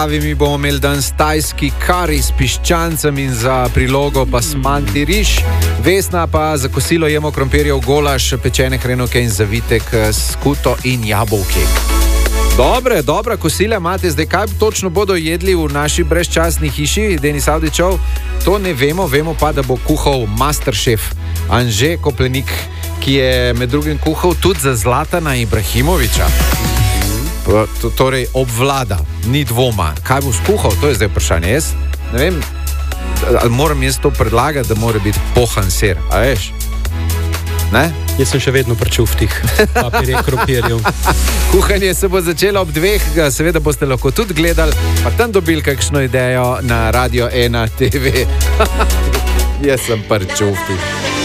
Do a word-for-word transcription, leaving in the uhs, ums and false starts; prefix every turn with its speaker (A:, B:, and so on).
A: Mi bomo imeli danes tajski kari s piščancem in za prilogo basmati riž. Vesna pa za kosilo jemo krompirjev golaž, pečene hrenovke in zavitek s skuto in jabolki. Dobre, dobra kosila imate. Zdaj, kaj točno bodo jedli v naši brezčasni hiši, Denis Avdićev, to ne vemo, vemo pa, da bo kuhal masterchef Anže Koplenik, ki je med drugim kuhal tudi za Zlatana Ibrahimovića. Torej, obvlada, ni dvoma. Kaj bo skuhal, to je zdaj vprašanje. Jaz ne vem, ali moram jaz to predlagati, da mora biti pohan sir, a veš? Ne?
B: Jaz sem še vedno pričel v tih papirje krompirjev.
A: Kuhanje se bo začelo ob dveh, seveda boste lahko tudi gledali, pa tam dobili kakšno idejo na Radio ena te ve. Jaz sem pričel v tih.